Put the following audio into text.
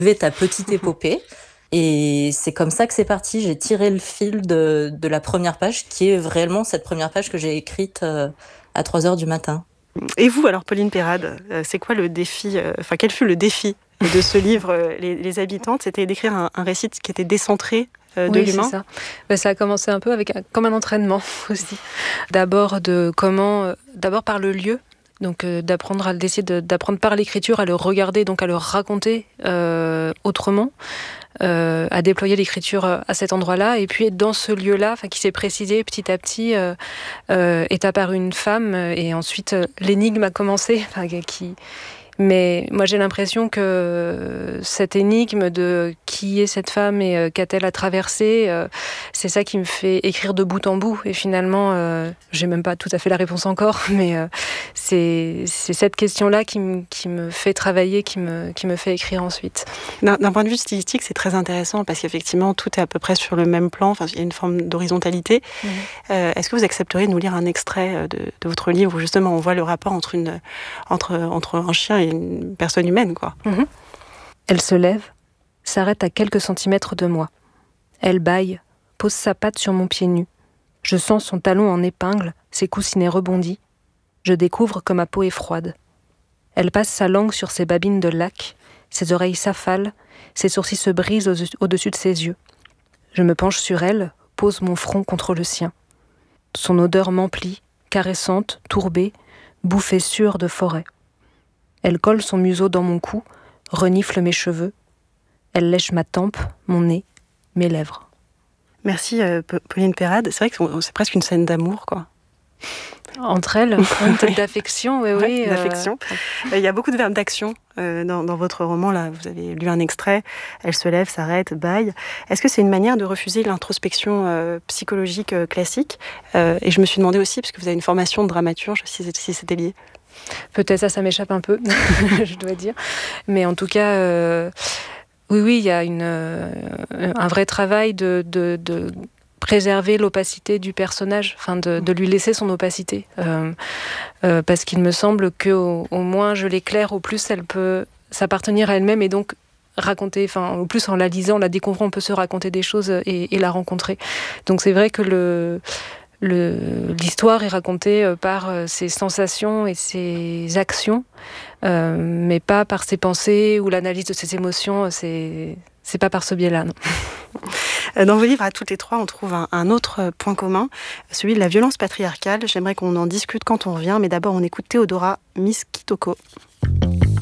ta petite épopée. Et c'est comme ça que c'est parti. J'ai tiré le fil de la première page, qui est réellement cette première page que j'ai écrite à 3 heures du matin. Et vous, alors, Pauline Perrade, c'est quoi le défi, quel fut le défi de ce livre, les Habitantes? C'était d'écrire un récit qui était décentré de l'humain. C'est ça. Ça a commencé un peu comme un entraînement aussi. D'abord par le lieu. Donc d'apprendre par l'écriture à le regarder, donc à le raconter autrement, à déployer l'écriture à cet endroit-là. Et puis dans ce lieu-là, qui s'est précisé petit à petit, est apparue une femme, et ensuite l'énigme a commencé. Mais moi j'ai l'impression que cette énigme de qui est cette femme et qu'a-t-elle à traverser, c'est ça qui me fait écrire de bout en bout. Et finalement, j'ai même pas tout à fait la réponse encore, mais c'est cette question-là qui me fait travailler, qui me fait écrire ensuite. D'un point de vue stylistique, c'est très intéressant parce qu'effectivement, tout est à peu près sur le même plan. Il y a une forme d'horizontalité. Est-ce que vous accepteriez de nous lire un extrait de votre livre où justement on voit le rapport entre un chien et une personne humaine, quoi. Elle se lève, s'arrête à quelques centimètres de moi. Elle bâille, pose sa patte sur mon pied nu. Je sens son talon en épingle, ses coussinets rebondis. Je découvre que ma peau est froide. Elle passe sa langue sur ses babines de lac, ses oreilles s'affalent, ses sourcils se brisent au-dessus de ses yeux. Je me penche sur elle, pose mon front contre le sien. Son odeur m'emplit, caressante, tourbée, bouffée sûre de forêt. Elle colle son museau dans mon cou, renifle mes cheveux. Elle lèche ma tempe, mon nez, mes lèvres. Merci Pauline Perrade. C'est vrai que c'est presque une scène d'amour, quoi. Entre elles, d'affection, oui. D'affection. Il y a beaucoup de verbes d'action dans votre roman. Là, vous avez lu un extrait. Elle se lève, s'arrête, bâille. Est-ce que c'est une manière de refuser l'introspection psychologique classique Et je me suis demandé aussi, parce que vous avez une formation de dramaturge, si c'était lié. Peut-être ça m'échappe un peu, je dois dire. Mais en tout cas, oui, il y a un vrai travail de préserver l'opacité du personnage, de lui laisser son opacité. Parce qu'il me semble qu'au moins je l'éclaire, au plus elle peut s'appartenir à elle-même et donc raconter, au plus en la lisant, en la découvrant, on peut se raconter des choses et la rencontrer. Donc c'est vrai que l'histoire est racontée par ses sensations et ses actions, mais pas par ses pensées ou l'analyse de ses émotions. C'est pas par ce biais-là, non. Dans vos livres, à toutes les trois, on trouve un autre point commun, celui de la violence patriarcale. J'aimerais qu'on en discute quand on revient, mais d'abord on écoute Théodora Miss Kitoko.